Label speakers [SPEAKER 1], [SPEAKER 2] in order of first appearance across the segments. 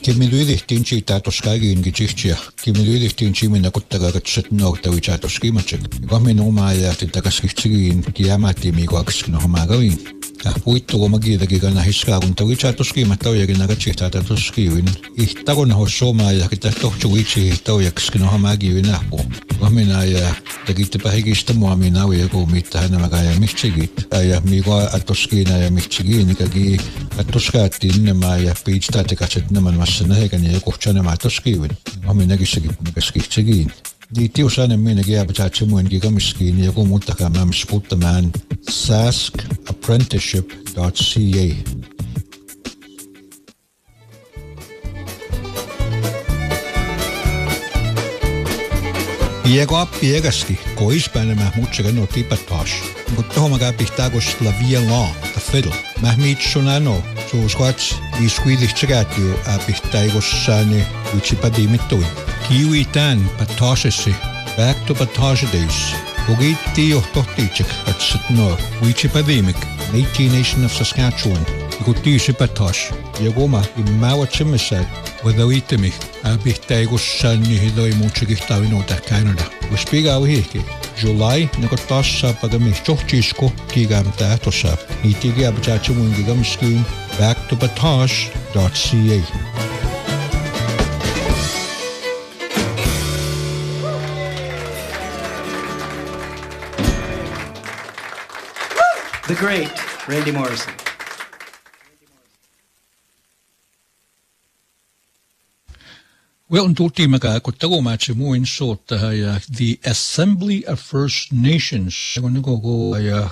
[SPEAKER 1] Kimiluidihtiin chiitaatoskaagiin kichihchia. Kimiluidihtiin chiminakuttagagatsetnoortavitaatoskimatsak. Ikahminuumaajahti takaskihtsigiin kiamaattiimiikuakskinohamaagaviin. Puitturumagiidagiganahiskaarun tavitaatoskimattauyaginagatsihtaatatoskiuin. Ihtarunahossoomaajahkitahtohtugiitsihtauyakskinohamaagiuinahpu. Ikahminaajah tagittapahigistumuaminauyakuumittahanamagaajamihtigit. Ajah miigua atoskiinaajamihtigiin ikagi atoskaattiinnamaajah piitstaatikatsetnaman massanahegani yakuhtsanamaatoskiuin. Ikahminagisagipnagaskihtsigiin. Tiusainen minäkin jääpätäätsemuin gigamiskiin ja kun muutakaan mä sputtamaan saskapprenticeship.ca. Piegasti, koispäänä muutsakan on tipattaas. Mutta tohon mä käpihtaa kostella violaa, ta fiddle. Mä miitsunano, suuskuats, iskuidihtsikätyy, äpihtaa ikossaani yksipadimittuin. Kiwi tän patasesi, back to patasedeis. Kogiitti johtohtiitsek, katsatnoo, uitsipadimik, Métis Nation of Saskatchewan. Ikutti patas. Ja kuma, immäuatsemissään, wadauitemik, äpihtäikussaani hidoi muutsikihtavinuuta Canada. Uspigaa uhihki. July, nakotassa pagamih johtisko, kigamtaa tossa. Niitigi äpitäätsemuin gigamiskiin, backtopatas.ca.
[SPEAKER 2] The great Randy Morrison.
[SPEAKER 1] Well, tultiimakaa, kun takumaatsi muin suottaha ja The Assembly of First Nations. Kun koko ja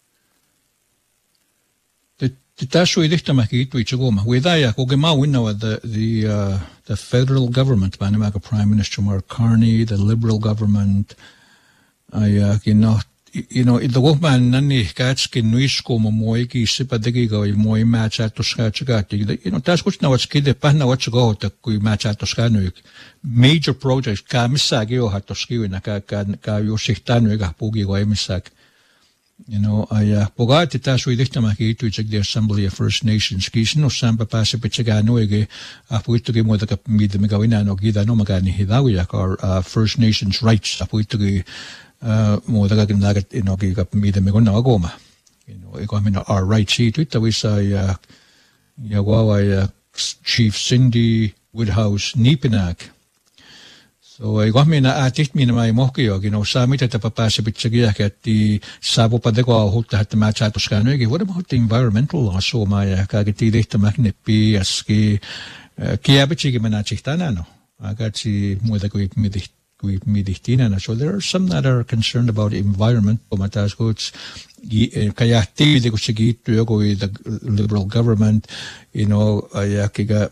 [SPEAKER 1] tässä on tehtämäkin itse kuuma. Vedäjä kokemaa winnawa the federal government, panemaka Prime Minister Mark Carney, the Liberal government, ja ito kohmaan nanni kätskin nuiskuma muoiki sipadegiga ja muoi määtsäätoskätsäkäti. Tässä kutsunavat skide pähnävät se kohta, kun määtsäätoskänyk. Major projects, kää missäkin johatoskiuina, kää jussihtänyt eikä puukiva ei missäkin. Ja pogaati tässä on tehtämäkin itse The Assembly of First Nations. Kiisinussaan pääsi pitsäkään oikein, puittukin muutakaan mitä mikä vinään on kiitän omakään niihin laujakar First Nations Rights, puittukin muutakin näkät inokiika miten me kun agoma. Eikä minä our rights siitä yttävissä ja kuava ja Chief Cindy Woodhouse Niipinäk. So eikä minä äätit minä ei mohkiokin osaa mitä tapa pääsi pitsäkin ehkä että saapupa tekoa huutta että mä saatuskaan oikein vuoden mahdollisesti environmental law suomaa ja kaikki tehtämä neppi jaski kiäpitsikin mennä tänään no. Agatsi muita kuin midihtinana. So there are some that are concerned about environment. Omatas goods kajahti kun se kiittyy joku the liberal government, ja kiga